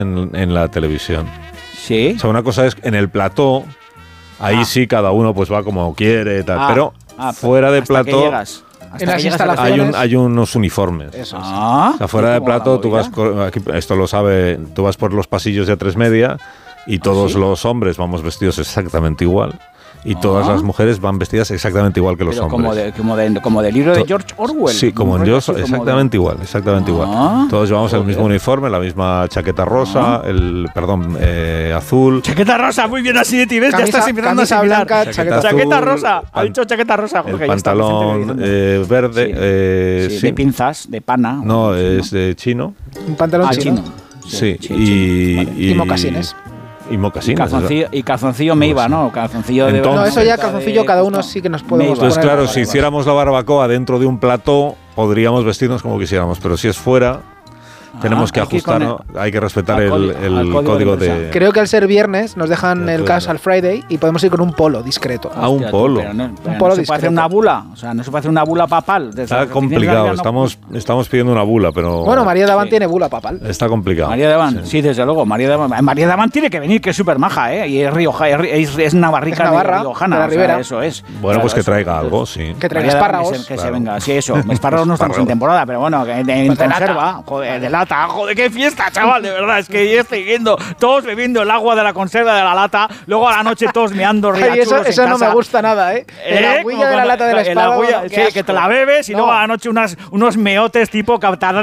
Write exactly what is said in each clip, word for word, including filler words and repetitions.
en, en la televisión. Sí. O sea, una cosa es en el plató, ahí ah. sí cada uno pues va como quiere, tal, ah. pero ah, fuera de plató en las instalaciones hay, un, hay unos uniformes. Eso es. Ah. O sea, fuera de plató tú vas, aquí, esto lo sabe, tú vas por los pasillos de A tres Media y todos ¿Ah, sí? los hombres vamos vestidos exactamente igual. Y todas ah. las mujeres van vestidas exactamente igual que los Pero hombres. Como de, como, de, como del libro de George Orwell. Sí, como en Dios, exactamente de... igual, exactamente ah. igual. Todos llevamos Joder. el mismo uniforme, la misma chaqueta rosa, ah. el, perdón, eh, azul. Chaqueta rosa, muy bien así, ¿ves? Camisa, ya estás empezando a asimilar. Blanca, chaqueta, chaqueta, chaqueta azul, rosa, ha dicho chaqueta rosa. El pantalón eh, verde. Sí. Eh, sí, sí. De pinzas, de pana. No, es de chino. Un pantalón ah, chino. chino. Sí, sí, y, vale. y, y mocasines. Y mocasines. Y calzoncillo, y calzoncillo me iba, ¿no? Calzoncillo de... Entonces, no, eso ya calzoncillo cada uno sí que nos podemos Entonces, poner. claro, si hiciéramos la barbacoa dentro de un plató, podríamos vestirnos como quisiéramos, pero si es fuera... Tenemos que ah, ajustarnos, hay que respetar el, el, el código, código de... Creo que al ser viernes nos dejan el Casual Friday y podemos ir con un polo discreto. Ah, un polo. Pero no, pero un polo no se discreto. puede hacer una bula, o sea, no se puede hacer una bula papal. Está complicado, no... estamos, estamos pidiendo una bula, pero... Bueno, María Davant sí. tiene bula papal. Está complicado. María Davant, sí. sí, desde luego. María Davant, María Davant tiene que venir, que es súper maja, ¿eh? Y es rioja, es, es navarrica, es Navarra, riojana, de la Ribera. O sea, eso es. Bueno, claro, pues que eso, traiga eso, algo, sí. Que traiga espárragos. Que, se, que claro. se venga, sí, eso. Espárragos no estamos en temporada, pero bueno, que en, en conserva, joder, de lata, joder, qué fiesta, chaval, de verdad, es que yo estoy viendo todos bebiendo el agua de la conserva de la lata, luego a la noche todos meando riachuelos. Ay, eso eso en no casa. me gusta nada, ¿eh? El ¿Eh? agüilla de la lata de la espada. Agüilla, sí, que te la bebes y no. luego a la noche unas, unos meotes tipo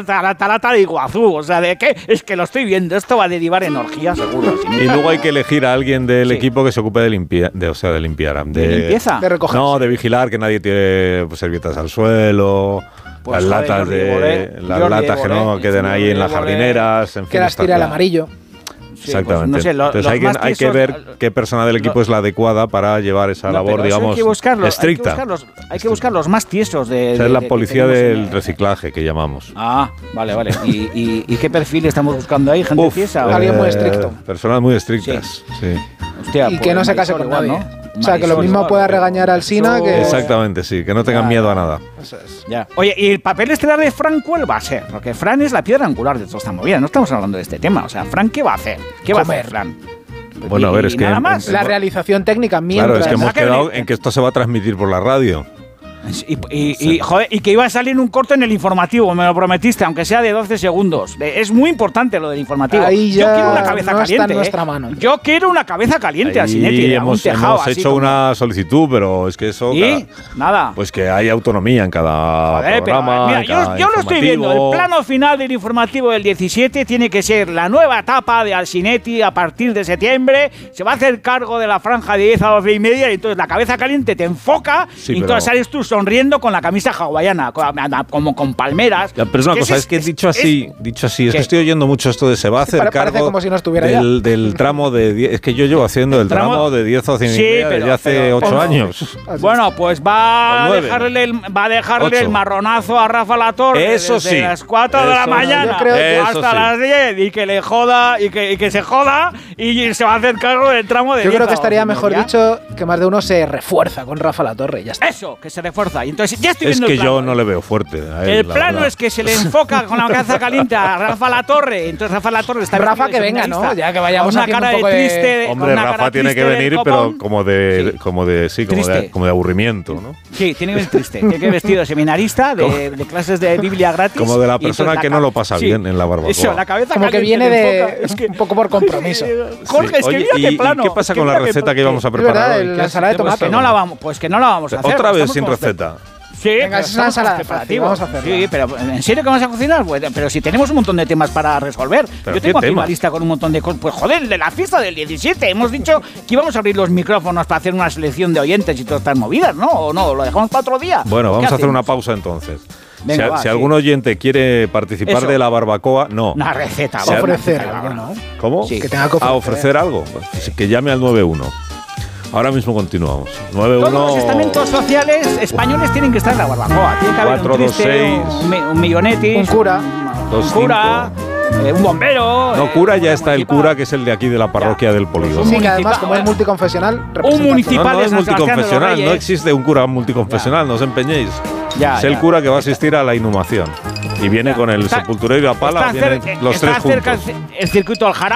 lata de Iguazú. O sea, ¿de qué? Es que lo estoy viendo. Esto va a derivar en orgía, seguro. Y luego hay que elegir a alguien del sí. equipo que se ocupe de limpiar, de, o sea, de limpiar. De, ¿De limpieza? De recoger. No, de vigilar que nadie tire pues, servilletas al suelo. Pues las joder, latas, de, Boré, las latas que no queden ahí en las jardineras. En fin, que las tire al amarillo. Sí, exactamente. Pues, no sé, lo, Entonces hay que, hay que ver qué persona del equipo lo, es la adecuada para llevar esa no, labor, digamos, hay que buscarlo, estricta. Hay que, buscar los, hay que buscar los más tiesos de... O sea, de, es la de, policía de del en, reciclaje que llamamos. Ah, vale, vale. ¿Y, y, y qué perfil estamos buscando ahí? ¿Gente Uf, tiesa? Eh, Alguien muy estricto. Personas muy estrictas, sí. sí. Hostia, y pues, que no se case con nadie. ¿No? O sea, que lo mismo pueda regañar al Sina que... Exactamente, sí, que no tengan ya, miedo a nada. Eso es. Ya. Oye, ¿y el papel estelar de Fran cuál va a ser? Porque Fran es la piedra angular de toda esta movida, no estamos hablando de este tema. O sea, Fran, ¿qué va a hacer? ¿Qué va Comer. a hacer Fran? Bueno, a ver, es que... Nada más. La realización técnica mientras... Claro, es que hemos quedado en que esto se va a transmitir por la radio. Y, y, sí. y, joder, y que iba a salir un corto en el informativo, me lo prometiste, aunque sea de doce segundos. Es muy importante lo del informativo. Ahí ya Yo quiero una cabeza no caliente. Está en nuestra mano. Yo quiero una cabeza caliente al Sinetti. Hemos, hemos hecho como... una solicitud, pero es que eso. ¿Y? Cada, Nada. Pues que hay autonomía en cada joder, programa. Pero, mira, en cada yo, yo lo estoy viendo. El plano final del informativo del diecisiete tiene que ser la nueva etapa de Alsinetti a partir de septiembre. Se va a hacer cargo de la franja de diez a doce y media. Y entonces la cabeza caliente te enfoca. Sí, y entonces pero... sales tú sonriendo con la camisa hawaiana, como con palmeras. Ya, pero es una cosa, es, es que dicho así, es, dicho así, es ¿qué? que estoy oyendo mucho esto de se va a hacer cargo como si no del, del tramo de diez, es que yo llevo haciendo el tramo, tramo de diez o cien sí, media desde hace ocho años. Bueno, pues va a dejarle el, va a dejarle el marronazo a Rafa Latorre eso desde sí. las cuatro eso de la mañana creo hasta sí. las diez y que le joda y que, y que se joda y se va a hacer cargo del tramo de yo creo que diez estaría mejor media. dicho que más de uno se refuerza con Rafa Latorre, ya está. Eso, que se refuerza. Y entonces ya estoy es viendo que el plano, yo no le veo fuerte a él, el plano verdad. es que se le enfoca con la cabeza caliente a Rafa Latorre. Entonces Rafa Latorre está Rafa que venga, ¿no? Ya que vayamos con una cara un de triste. De... De, Hombre, una Rafa cara tiene que venir, pero como de, sí. como de, sí, como de, como de aburrimiento, ¿no? Sí, tiene que venir triste. Tiene que ir vestido de seminarista, de, de clases de Biblia gratis. Como de la persona que la no lo pasa sí. bien en la barbacoa. Eso, la cabeza como que viene de es que, un poco por compromiso. Jorge, sí. es que Oye, mira y, qué plano. ¿y qué pasa con la receta que íbamos a preparar? La ensalada de tomate. Que no la vamos, pues que no la vamos a hacer. Otra vez sin receta. Sí, venga, es una ensalada fácil, vamos a hacerla. Sí, pero ¿en serio que vamos a cocinar? Pues, pero si tenemos un montón de temas para resolver. ¿Pero yo tengo aquí temas? una lista con un montón de cosas. Pues joder, de la fiesta del diecisiete. Hemos dicho que íbamos a abrir los micrófonos para hacer una selección de oyentes y todas estas movidas, ¿no? ¿O no? ¿Lo dejamos para otro día? Bueno, vamos a hacer hacemos? una pausa entonces. Venga, si, va, si sí. algún oyente quiere participar Eso. de la barbacoa, no. Una receta, va a ofrecer algo, algo, ¿no? ¿Cómo? Sí. Que tenga que ofrecer. ¿A ofrecer algo? Pues que llame al nueve uno. Ahora mismo continuamos. nueve uno Todos los estamentos sociales españoles tienen que estar en la barbacoa. Tiene que haber cuatro, un triste, dos, seis, un, un millonetti, un cura, un, un cura, eh, un bombero. No, eh, cura ya está el cura, que es el de aquí de la parroquia ya. del polígono. Sí, que además, como es multiconfesional, un municipal no, no es de San multiconfesional, no existe un cura multiconfesional, ya. no os empeñéis. Ya, es el ya. cura que va a asistir a la inhumación. Y viene ya. con el está, sepulturero y la pala, vienen cerca, los tres juntos. Está cerca el circuito Aljarafe.